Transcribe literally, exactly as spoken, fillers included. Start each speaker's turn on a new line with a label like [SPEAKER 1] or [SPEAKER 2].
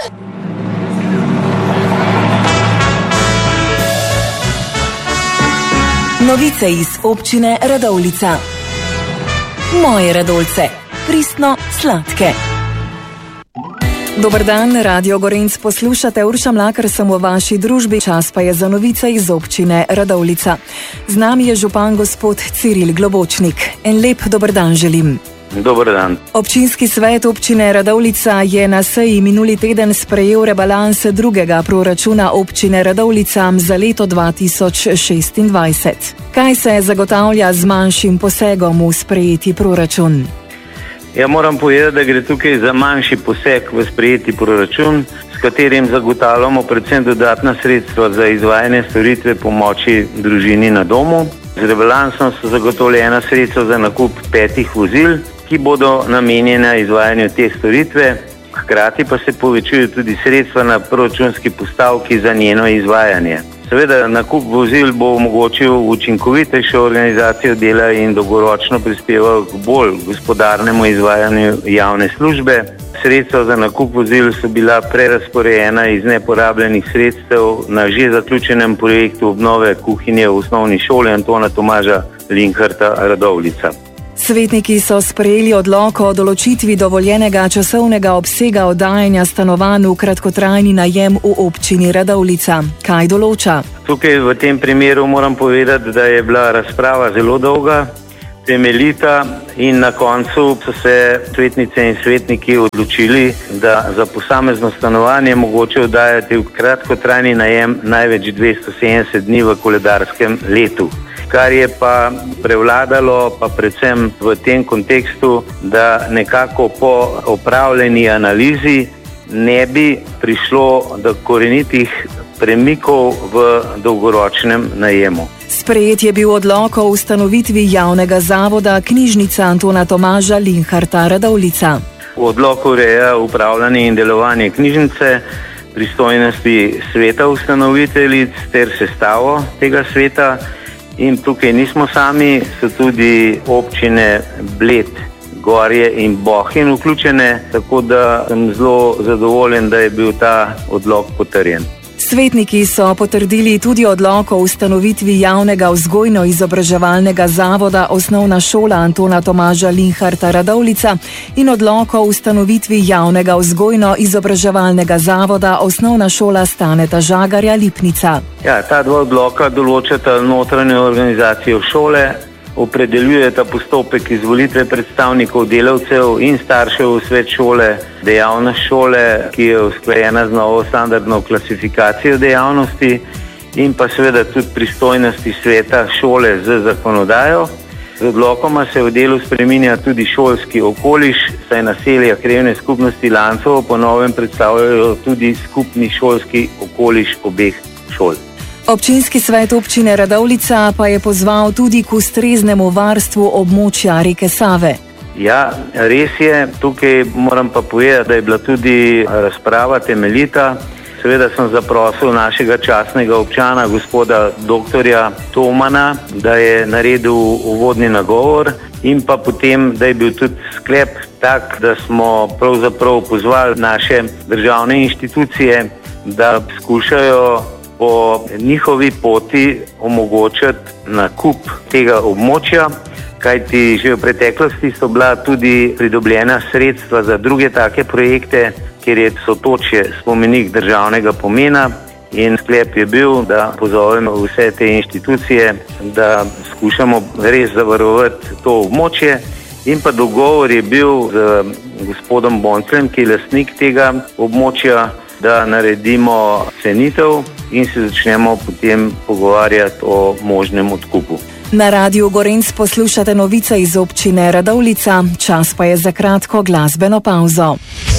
[SPEAKER 1] Novice iz občine Radovljica. Moje Radovljice. Pristno sladke. Dober dan, Radio Gorenc poslušate, Urša Mlakar sem v vaši družbi, čas pa je za novice iz občine Radovljica. Z nami je župan gospod Ciril Globočnik. En lep dober dan želim.
[SPEAKER 2] Dober dan.
[SPEAKER 1] Občinski svet občine Radovljica je na seji minuli teden sprejel rebalans drugega proračuna občine Radovljica za leto dva tisoč šestindvajset. Kaj se zagotavlja z manjšim posegom v sprejeti proračun?
[SPEAKER 2] Ja, moram povedati, da gre tukaj za manjši poseg v sprejeti proračun, s katerim zagotavljamo predvsem dodatna sredstva za izvajanje storitve pomoči družini na domu. Z rebalansom so zagotovljena sredstva za nakup petih vozil, ki bodo namenjena izvajanju te storitve, hkrati pa se povečujejo tudi sredstva na proračunski postavki za njeno izvajanje. Seveda, nakup vozil bo omogočil učinkovitejšo organizacijo dela in dolgoročno prispeval k bolj gospodarnemu izvajanju javne službe. Sredstva za nakup vozil so bila prerazporejena iz neporabljenih sredstev na že zaključenem projektu obnove kuhinje v osnovni šoli Antona Tomaža Linharta Radovljica.
[SPEAKER 1] Svetniki so sprejeli odlok o določitvi dovoljenega časovnega obsega oddajanja stanovanj v kratkotrajni najem v občini Radovljica. Kaj določa?
[SPEAKER 2] Tukaj v tem primeru moram povedati, da je bila razprava zelo dolga, temeljita in na koncu so se svetnice in svetniki odločili, da za posamezno stanovanje mogoče oddajati v kratkotrajni najem največ dvesto sedemdeset dni v koledarskem letu. Kar je pa prevladalo, pa predvsem v tem kontekstu, da nekako po opravljeni analizi ne bi prišlo do korenitih premikov v dolgoročnem najemu.
[SPEAKER 1] Sprejet je bil odlok o ustanovitvi javnega zavoda Knjižnica Antona Tomaža Linharta Radovljica.
[SPEAKER 2] V odloku ureja upravljanje in delovanje knjižnice, pristojnosti sveta ustanoviteljic ter sestavo tega sveta. In tukaj nismo sami, so tudi občine Bled, Gorje in Bohinj vključene, tako da sem zelo zadovoljen, da je bil ta odlok potrjen.
[SPEAKER 1] Svetniki so potrdili tudi odlok o ustanovitvi javnega vzgojno-izobraževalnega zavoda Osnovna šola Antona Tomaža Linharta Radovljica in odlok o ustanovitvi javnega vzgojno-izobraževalnega zavoda Osnovna šola Staneta Žagarja Lipnica.
[SPEAKER 2] Ja, ta dva odloka določata notranjo organizacijo šole, opredeljujeta postopek izvolitve predstavnikov delavcev in staršev v svet šole, dejavnost šole, ki je usklajena z novo standardno klasifikacijo dejavnosti in pa seveda tudi pristojnosti sveta šole z zakonodajo. Z odlokoma se v delu spreminja tudi šolski okoliš, saj naselja krajevne skupnosti Lancovo po novem predstavljajo tudi skupni šolski okoliš obeh šol.
[SPEAKER 1] Občinski svet občine Radovljica pa je pozval tudi k ustreznemu varstvu območja reke Save.
[SPEAKER 2] Ja, res je. Tukaj moram pa povedati, da je bila tudi razprava temeljita. Seveda sem zaprosil našega častnega občana, gospoda doktorja Tomana, da je naredil uvodni nagovor in pa potem, da je bil tudi sklep tak, da smo pravzaprav pozvali naše državne inštitucije, da skušajo po njihovi poti omogočati nakup tega območja, kajti že v preteklosti so bila tudi pridobljena sredstva za druge take projekte, kjer je Sotočje spomenik državnega pomena in sklep je bil, da pozovemo vse te inštitucije, da skušamo res zavarovati to območje. In pa dogovor je bil z gospodom Bonclem, ki je lastnik tega območja, da naredimo cenitev in se začnemo potem pogovarjati o možnem odkupu.
[SPEAKER 1] Na Radiu Gorenc poslušate novice iz občine Radovljica, čas pa je za kratko glasbeno pavzo.